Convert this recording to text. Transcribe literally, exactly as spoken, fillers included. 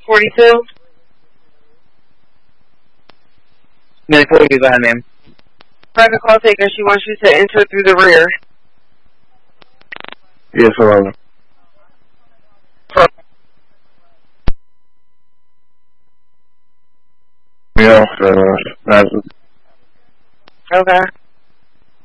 forty-two? nine forty behind him. Private call taker, she wants you to enter through the rear. Yes, hello. Yeah, uh, Okay.